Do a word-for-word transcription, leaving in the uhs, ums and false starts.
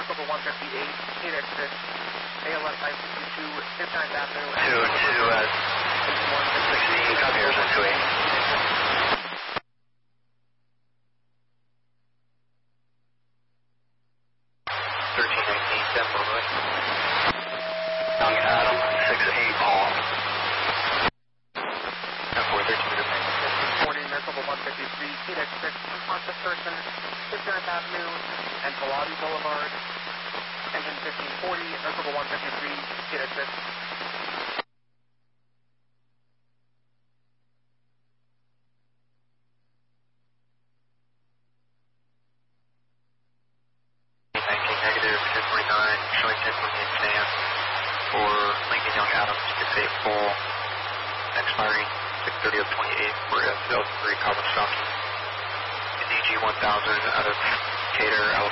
Merkle one fifty-eight, K X six, A L S nine sixty-two, fifty-ninth Avenue. two, two, uh, sixteen, copy, here's one two eight. thirteen nineteen, ten, Illinois. Young Adam, six eight, call. ten four, thirteen, forty, Merkle one fifty-three, K X six, responsive person, fifty-ninth Avenue, and Pilati Boulevard. Engine fifteen forty, Merkle one fifty-three, K X six. nineteen, negative, ten forty-nine, showing ten twenty-eight stand for Lincoln Young Adams, six eight full, expiring six thirty of twenty-eight for F two thousand three Carbon Stock. D G one thousand out of Cater, L